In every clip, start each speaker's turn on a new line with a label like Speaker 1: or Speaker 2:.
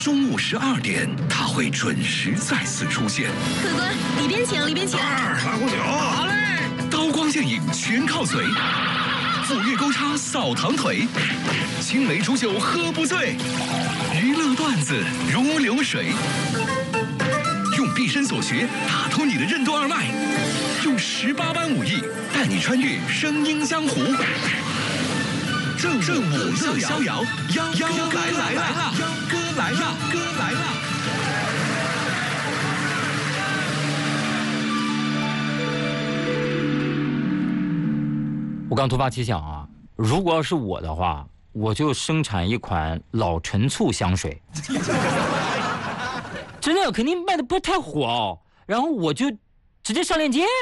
Speaker 1: 中午12点，它会准时再次出现。
Speaker 2: 客官，里边请，里边请。
Speaker 1: 大锅酒，好嘞。刀光剑影全靠嘴，斧钺钩叉扫堂腿，青梅煮酒喝不醉，娱乐段子如流水。用毕生所学打通你的任督二脉，用18般武艺带你穿越声音江湖。正午乐逍遥，幺哥来了，幺哥来了，哥来了。
Speaker 3: 我刚突发奇想啊，如果要是我的话，我就生产一款老陈醋香水。真的肯定卖的不太火哦，然后我就直接上链接。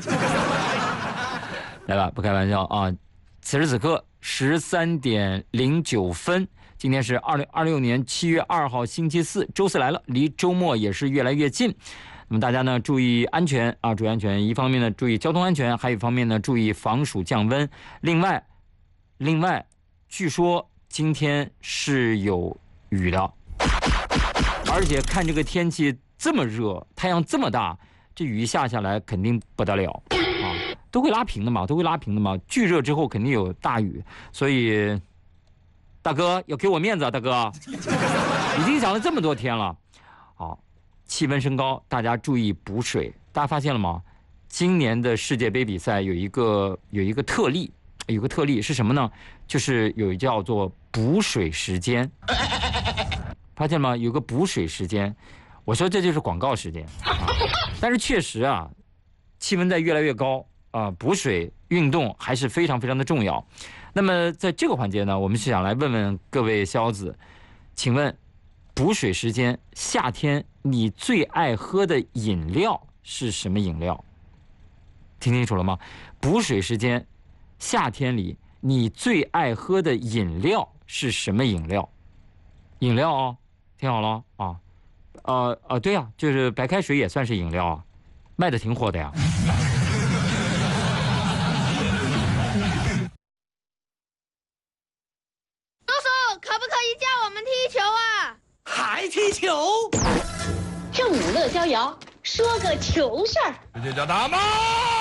Speaker 3: 来吧，不开玩笑啊！此时此刻13点09分，今天是2026年7月2号星期四，周四来了，离周末也是越来越近。那么大家呢注意安全啊，注意安全。一方面呢注意交通安全，还有一方面呢注意防暑降温。另外，据说今天是有雨的，而且看这个天气这么热，太阳这么大，这雨下来肯定不得了啊，都会拉平的嘛，巨热之后肯定有大雨，所以大哥要给我面子啊，大哥，已经讲了这么多天了，好。气温升高，大家注意补水。大家发现了吗？今年的世界杯比赛有一个特例，是什么呢？就是有叫做补水时间。发现吗？有个补水时间，我说这就是广告时间啊。但是确实啊，气温在越来越高啊，补水运动还是非常非常的重要。那么在这个环节呢，我们是想来问问各位肖子，请问补水时间，夏天你最爱喝的饮料是什么饮料？听清楚了吗？补水时间，夏天里你最爱喝的饮料是什么饮料？饮料哦，听好了啊，对呀，就是白开水也算是饮料啊，卖的挺火的呀。
Speaker 4: 叔叔，可不可以叫我们踢球啊？
Speaker 5: 还踢球？
Speaker 6: 正午乐逍遥，说个球事儿。
Speaker 5: 这就叫打猫。